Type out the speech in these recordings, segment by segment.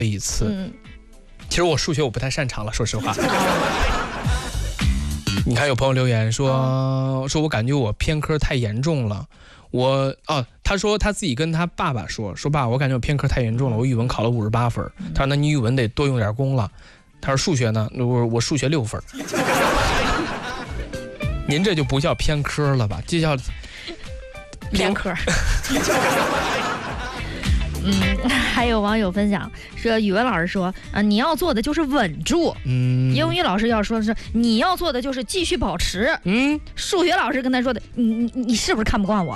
一次。其实我数学我不太擅长了，说实话。你看有朋友留言说我感觉我偏科太严重了。他说他自己跟他爸爸说爸，我感觉我偏科太严重了，我语文考了58分。他说那你语文得多用点功了。他说数学呢，我数学6分。您这就不叫偏科了吧，这叫偏科。还有网友分享说，语文老师说你要做的就是稳住。英语老师要说的是你要做的就是继续保持。数学老师跟他说的，你是不是看不惯我？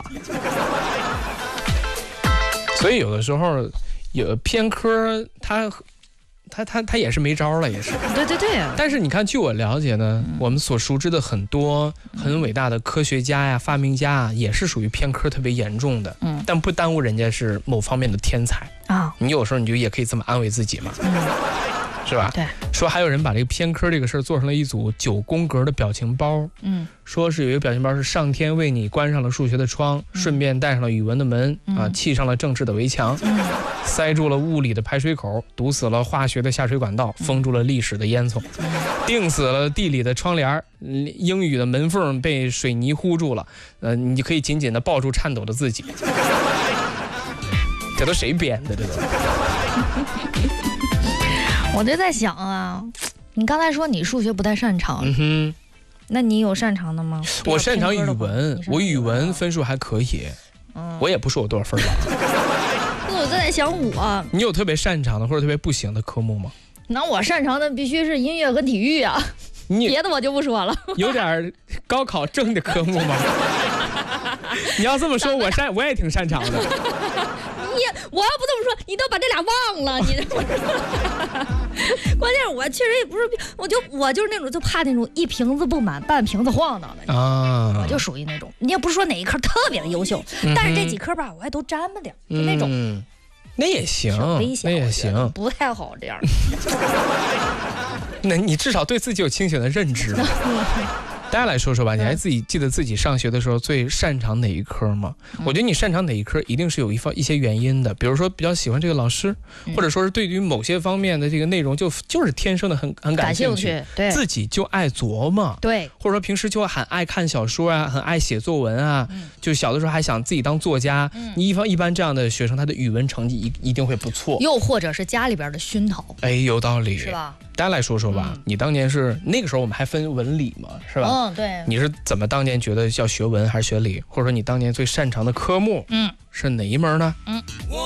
所以有的时候有偏科，他也是没招了，也是。 对。 但是你看，据我了解呢，我们所熟知的很多很伟大的科学家呀、发明家啊，也是属于偏科特别严重的。但不耽误人家是某方面的天才啊。你有时候你就也可以这么安慰自己嘛。是吧？对。说还有人把这个偏科这个事儿做成了一组9宫格的表情包。说是有一个表情包是上天为你关上了数学的窗，顺便带上了语文的门砌上了政治的围墙，塞住了物理的排水口，堵死了化学的下水管道，封住了历史的烟囱，钉死了地理的窗帘，英语的门缝被水泥糊住了。你可以紧紧地抱住颤抖的自己。这都谁编的？这都。 我就在想啊，你刚才说你数学不太擅长，那你有擅长的吗？ 我擅长语文，我语文分数还可以，我也不说我多少分吧。 那我在想你有特别擅长的或者特别不行的科目吗？ 那我擅长的必须是音乐和体育啊，别的我就不说了。 有点高考正的科目吗？你要这么说，我也挺擅长的。 我要不这么说，你都把这俩忘了。关键是我确实也不是，我就是那种就怕那种一瓶子不满半瓶子晃荡的啊，我就属于那种。你也不是说哪一科特别的优秀，但是这几科吧，我还都沾吧点，就那种。 那也行，那也行， 不太好这样。 那你至少对自己有清醒的认知嘛。大家来说说吧，你还记得自己上学的时候最擅长哪一科吗？我觉得你擅长哪一科一定是有一些原因的，比如说比较喜欢这个老师，或者说是对于某些方面的这个内容就是天生的很感兴趣， 对， 自己就爱琢磨， 对， 或者说平时就很爱看小说啊，很爱写作文啊，就小的时候还想自己当作家。你一般这样的学生，他的语文成绩一定会不错， 又或者是家里边的熏陶， 有道理， 是吧？ 大家来说说吧，你当年是那个时候我们还分文理嘛，是吧？ 对。 你是怎么当年觉得要学文还是学理，或者说你当年最擅长的科目是哪一门呢？